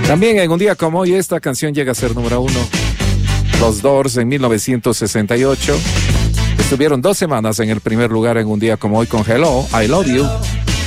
También en un día como hoy, esta canción llega a ser número 1. Los Doors en 1968 estuvieron 2 semanas en el primer lugar en un día como hoy con Hello, I Love You.